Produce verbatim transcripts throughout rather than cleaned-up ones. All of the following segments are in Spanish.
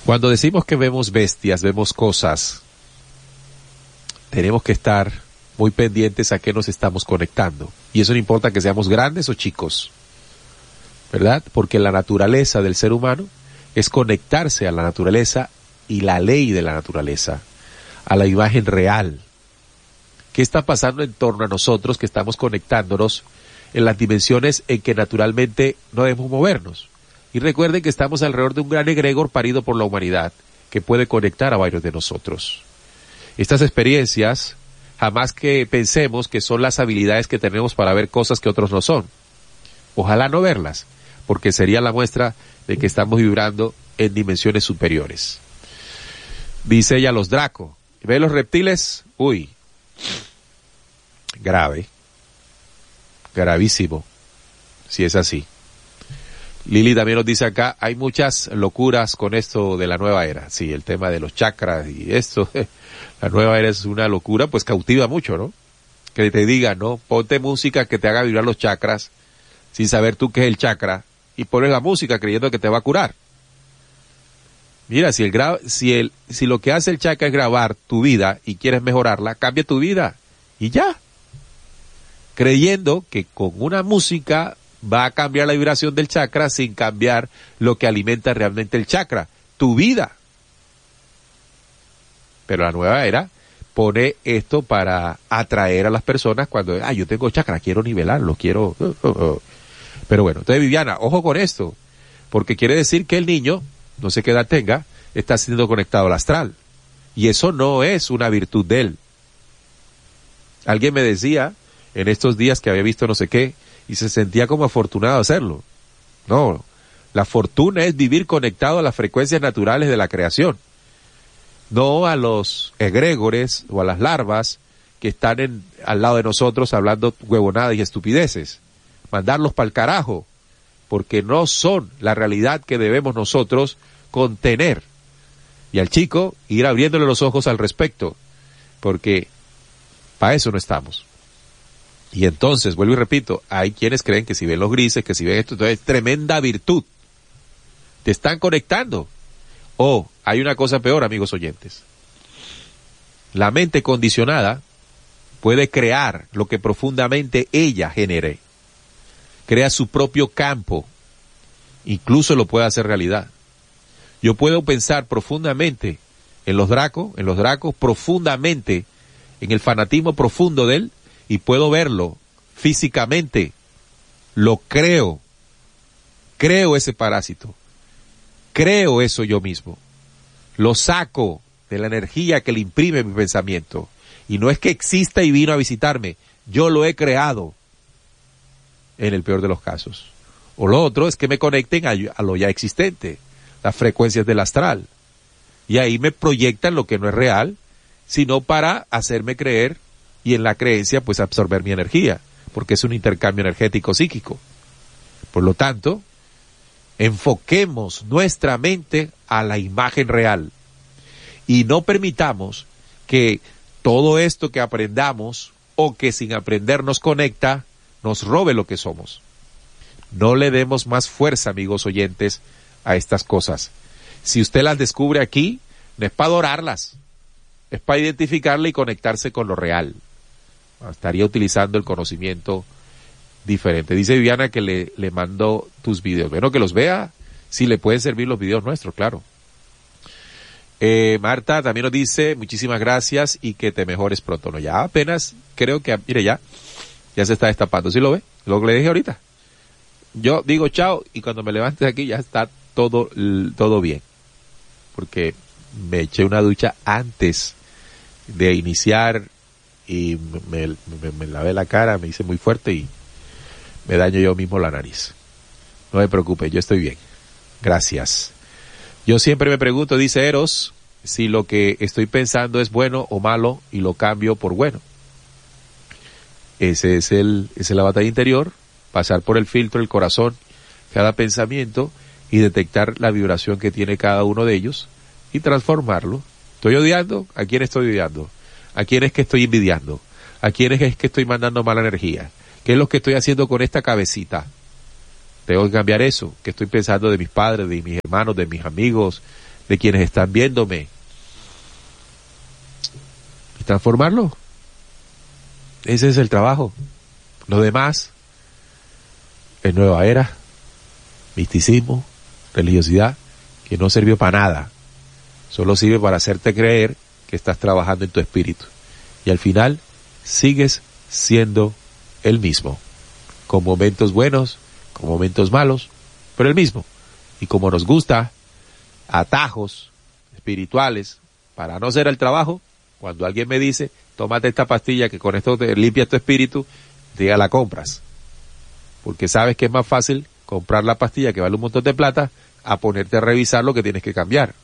Cuando decimos que vemos bestias, vemos cosas, tenemos que estar muy pendientes a qué nos estamos conectando. Y eso no importa que seamos grandes o chicos, ¿verdad? Porque la naturaleza del ser humano es conectarse a la naturaleza y la ley de la naturaleza, a la imagen real. ¿Qué está pasando en torno a nosotros que estamos conectándonos en las dimensiones en que naturalmente no debemos movernos? Y recuerden que estamos alrededor de un gran egregor parido por la humanidad que puede conectar a varios de nosotros. Estas experiencias, jamás que pensemos que son las habilidades que tenemos para ver cosas que otros no son. Ojalá no verlas, porque sería la muestra de que estamos vibrando en dimensiones superiores. Dice ella, los Draco. ¿Ve los reptiles? Uy, grave, gravísimo, si es así. Lili también nos dice acá, hay muchas locuras con esto de la nueva era. Sí, el tema de los chakras y esto, la nueva era es una locura, pues cautiva mucho, ¿no? Que te diga, ¿no? Ponte música que te haga vibrar los chakras, sin saber tú qué es el chakra, y pones la música creyendo que te va a curar. Mira, si el gra si el si lo que hace el chakra es grabar tu vida y quieres mejorarla, cambia tu vida y ya. Creyendo que con una música va a cambiar la vibración del chakra sin cambiar lo que alimenta realmente el chakra, tu vida. Pero la nueva era pone esto para atraer a las personas cuando, ah, yo tengo chakra, quiero nivelarlo, quiero... Uh, uh, uh. Pero bueno, entonces Viviana, ojo con esto, porque quiere decir que el niño, no sé qué edad tenga, está siendo conectado al astral. Y eso no es una virtud de él. Alguien me decía en estos días que había visto no sé qué, y se sentía como afortunado de hacerlo. No, la fortuna es vivir conectado a las frecuencias naturales de la creación, no a los egregores o a las larvas que están en, al lado de nosotros hablando huevonadas y estupideces. Mandarlos para el carajo, porque no son la realidad que debemos nosotros contener. Y al chico ir abriéndole los ojos al respecto, porque para eso no estamos. Y entonces, vuelvo y repito, hay quienes creen que si ven los grises, que si ven esto, entonces es tremenda virtud. Te están conectando. O hay una cosa peor, amigos oyentes. La mente condicionada puede crear lo que profundamente ella genere. Crea su propio campo. Incluso lo puede hacer realidad. Yo puedo pensar profundamente en los dracos, en los dracos, profundamente, en el fanatismo profundo de él, y puedo verlo físicamente. Lo creo. Creo ese parásito. Creo eso yo mismo. Lo saco de la energía que le imprime mi pensamiento. Y no es que exista y vino a visitarme. Yo lo he creado. En el peor de los casos. O lo otro es que me conecten a, a lo ya existente. Las frecuencias del astral. Y ahí me proyectan lo que no es real, sino para hacerme creer y en la creencia pues absorber mi energía, porque es un intercambio energético psíquico. Por lo tanto, enfoquemos nuestra mente a la imagen real y no permitamos que todo esto que aprendamos o que sin aprender nos conecta, nos robe lo que somos. No le demos más fuerza, amigos oyentes, a estas cosas. Si usted las descubre aquí, no es para adorarlas, es para identificarla y conectarse con lo real. Estaría utilizando el conocimiento diferente. Dice Viviana que le, le mandó tus videos. Bueno, que los vea, si le pueden servir los videos nuestros, claro. Eh, Marta también nos dice, muchísimas gracias y que te mejores pronto. No, ya apenas, creo que, mire ya, ya se está destapando. ¿Sí lo ve? Lo que le dije ahorita. Yo digo chao y cuando me levante de aquí ya está todo, todo bien. Porque me eché una ducha antes de iniciar y me, me, me lavé la cara, me hice muy fuerte y me daño yo mismo la nariz. No me preocupe, yo estoy bien. Gracias. Yo siempre me pregunto, dice Eros, si lo que estoy pensando es bueno o malo y lo cambio por bueno. Ese es el, esa es la batalla interior, pasar por el filtro del corazón, cada pensamiento y detectar la vibración que tiene cada uno de ellos y transformarlo. ¿Estoy odiando? ¿A quién estoy odiando? ¿A quién es que estoy envidiando? ¿A quién es que estoy mandando mala energía? ¿Qué es lo que estoy haciendo con esta cabecita? Tengo que cambiar eso, que estoy pensando de mis padres, de mis hermanos, de mis amigos, de quienes están viéndome. Y transformarlo. Ese es el trabajo. Lo demás es nueva era, misticismo, religiosidad, que no sirvió para nada. Solo sirve para hacerte creer que estás trabajando en tu espíritu. Y al final sigues siendo el mismo. Con momentos buenos, con momentos malos, pero el mismo. Y como nos gusta atajos espirituales para no hacer el trabajo, cuando alguien me dice, tómate esta pastilla que con esto te limpia tu espíritu, ya la compras. Porque sabes que es más fácil comprar la pastilla que vale un montón de plata a ponerte a revisar lo que tienes que cambiar.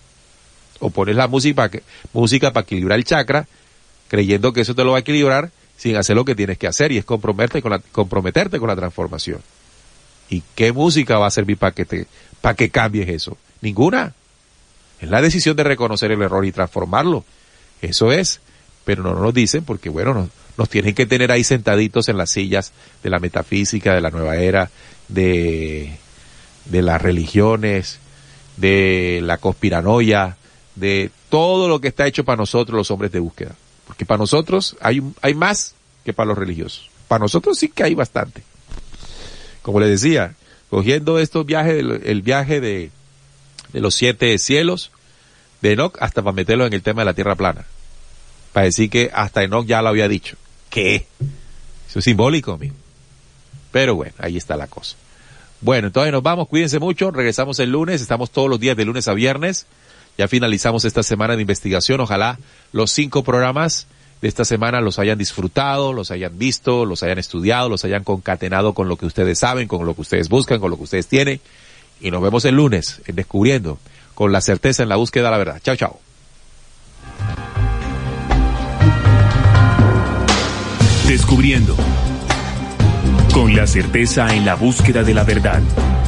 O pones la música para que, música para equilibrar el chakra, creyendo que eso te lo va a equilibrar sin hacer lo que tienes que hacer, y es comprometerte con la, comprometerte con la transformación. ¿Y qué música va a servir para que te, para que cambies eso? Ninguna. Es la decisión de reconocer el error y transformarlo. Eso es. Pero no nos dicen porque, bueno, nos, nos tienen que tener ahí sentaditos en las sillas de la metafísica, de la nueva era, de, de las religiones, de la conspiranoia, de todo lo que está hecho para nosotros los hombres de búsqueda. Porque para nosotros hay, hay más que para los religiosos. Para nosotros sí que hay bastante. Como les decía, cogiendo estos viajes, el viaje de, de los siete cielos de Enoch, hasta para meterlo en el tema de la tierra plana. Para decir que hasta Enoch ya lo había dicho. ¿Qué? Eso es simbólico, amigo. Pero bueno, ahí está la cosa. Bueno, entonces nos vamos, cuídense mucho, regresamos el lunes, estamos todos los días de lunes a viernes. Ya finalizamos esta semana de investigación. Ojalá los cinco programas de esta semana los hayan disfrutado, los hayan visto, los hayan estudiado, los hayan concatenado con lo que ustedes saben, con lo que ustedes buscan, con lo que ustedes tienen. Y nos vemos el lunes en Descubriendo, con la certeza en la búsqueda de la verdad. Chao, chao. Descubriendo, con la certeza en la búsqueda de la verdad.